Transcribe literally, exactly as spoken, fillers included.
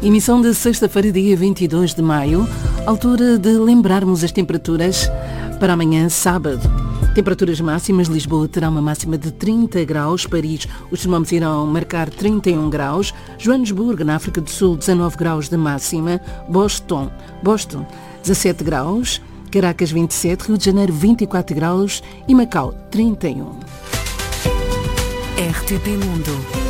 Emissão de sexta-feira, dia vinte e dois de maio, altura de lembrarmos as temperaturas para amanhã, sábado. Temperaturas máximas: Lisboa terá uma máxima de trinta graus, Paris, os termómetros irão marcar trinta e um graus, Joanesburgo, na África do Sul, dezanove graus de máxima, Boston, Boston, dezassete graus, Caracas, vinte e sete, Rio de Janeiro, vinte e quatro graus e Macau, trinta e um. R T P Mundo.